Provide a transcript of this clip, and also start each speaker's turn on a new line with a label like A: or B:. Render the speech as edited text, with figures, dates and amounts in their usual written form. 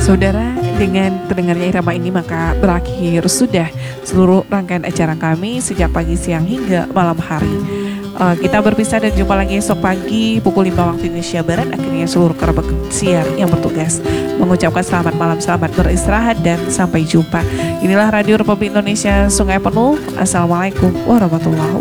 A: Saudara, dengan terdengarnya irama ini maka berakhir sudah seluruh rangkaian acara kami sejak pagi, siang hingga malam hari. Kita berpisah dan jumpa lagi esok pagi pukul 5 waktu Indonesia Barat. Akhirnya seluruh kerabat siar yang bertugas mengucapkan selamat malam, selamat beristirahat dan sampai jumpa. Inilah Radio Republik Indonesia Sungai Penuh. Assalamualaikum warahmatullahi wabarakatuh.